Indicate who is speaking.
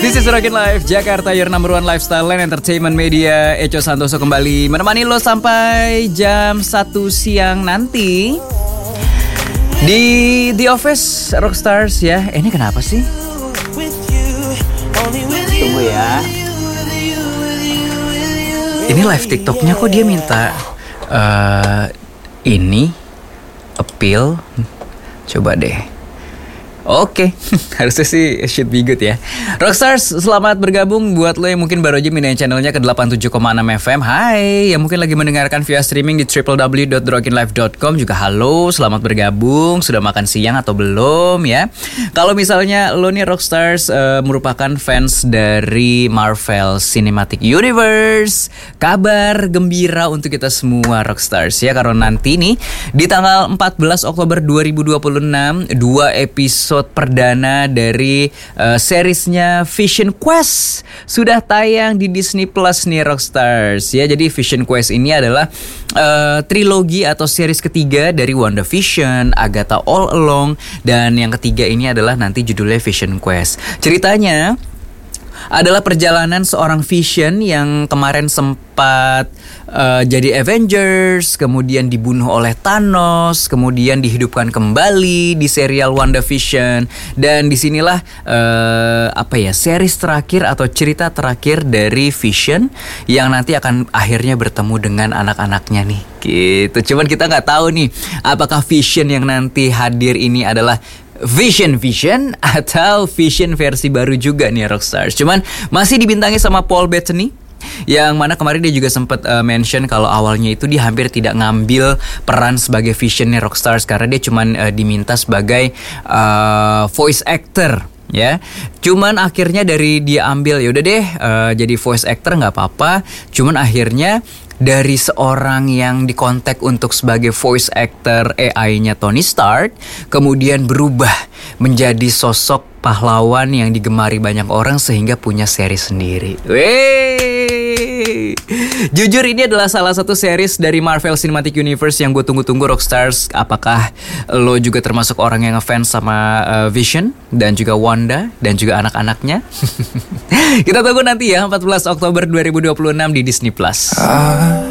Speaker 1: This is Rockin' Life Jakarta, your number one lifestyle and entertainment media. Echo Santoso kembali menemani lo sampai jam 1 siang nanti di The Office Rockstars ya. Ini kenapa sih? Tunggu ya. Ini live TikToknya kok dia minta ini appeal. Coba deh. Oke, harusnya sih should be good ya. Rockstars, selamat bergabung buat lo yang mungkin baru aja pindahin channelnya ke 87,6 FM. Hai, yang mungkin lagi mendengarkan via streaming di www.rockinlife.com juga halo, selamat bergabung. Sudah makan siang atau belum ya? Kalau misalnya lo nih Rockstars merupakan fans dari Marvel Cinematic Universe, kabar gembira untuk kita semua Rockstars ya, karena nanti nih di tanggal 14 Oktober 2026 2 episode perdana dari seriesnya Vision Quest sudah tayang di Disney Plus nih Rockstars ya. Jadi Vision Quest ini adalah trilogi atau series ketiga dari WandaVision, Agatha All Along, dan yang ketiga ini adalah nanti judulnya Vision Quest. Ceritanya adalah perjalanan seorang Vision yang kemarin sempat jadi Avengers, kemudian dibunuh oleh Thanos, kemudian dihidupkan kembali di serial WandaVision, dan disinilah series terakhir atau cerita terakhir dari Vision yang nanti akan akhirnya bertemu dengan anak-anaknya nih. Gitu. Cuman kita nggak tahu nih apakah Vision yang nanti hadir ini adalah Vision atau Vision versi baru juga nih Rockstars. Cuman masih dibintangi sama Paul Bettany, yang mana kemarin dia juga sempat mention kalau awalnya itu dia hampir tidak ngambil peran sebagai Vision nih Rockstars, karena dia cuman diminta sebagai voice actor ya. Cuman akhirnya dari dia ambil, ya udah deh jadi voice actor nggak apa-apa. Cuman akhirnya dari seorang yang dikontak untuk sebagai voice actor AI-nya Tony Stark, kemudian berubah menjadi sosok pahlawan yang digemari banyak orang sehingga punya seri sendiri. Jujur ini adalah salah satu series dari Marvel Cinematic Universe yang gue tunggu-tunggu Rockstars. Apakah lo juga termasuk orang yang ngefans sama Vision dan juga Wanda dan juga anak-anaknya? Kita tunggu nanti ya 14 Oktober 2026 di Disney Plus.